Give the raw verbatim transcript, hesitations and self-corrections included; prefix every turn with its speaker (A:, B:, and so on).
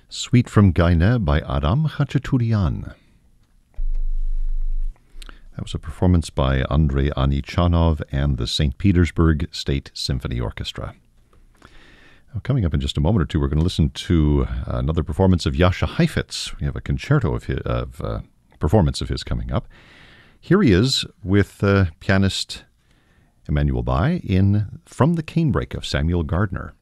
A: Suite from Gaine by Aram Khachaturian. That was a performance by Andrei Anichanov and the Saint Petersburg State Symphony Orchestra. Now, coming up in just a moment or two, we're going to listen to another performance of Jascha Heifetz. We have a concerto of, his, of uh, performance of his coming up. Here he is with uh, pianist Emanuel Bai in From the Canebrake of Samuel Gardner.